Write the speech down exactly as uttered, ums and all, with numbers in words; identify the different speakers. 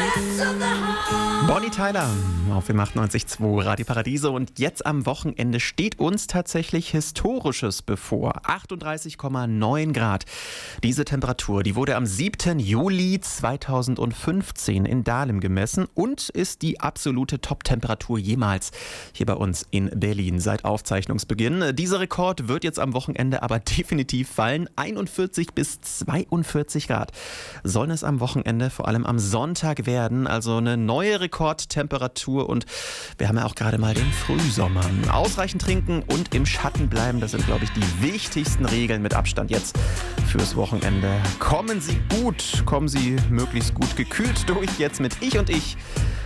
Speaker 1: Bonnie Tyler auf dem achtundneunzig Komma zwei Radio Paradiso. Und jetzt am Wochenende steht uns tatsächlich Historisches bevor. achtunddreißig Komma neun Grad. Diese Temperatur, die wurde am siebten Juli zweitausendfünfzehn in Dahlem gemessen und ist die absolute Top-Temperatur jemals hier bei uns in Berlin seit Aufzeichnungsbeginn. Dieser Rekord wird jetzt am Wochenende aber definitiv fallen. einundvierzig bis zweiundvierzig Grad sollen es am Wochenende, vor allem am Sonntag werden. Also eine neue Rekordtemperatur und wir haben ja auch gerade mal den Frühsommer. Ausreichend trinken und im Schatten bleiben, das sind, glaube ich, die wichtigsten Regeln mit Abstand jetzt fürs Wochenende. Kommen Sie gut, kommen Sie möglichst gut gekühlt durch jetzt mit Ich und Ich.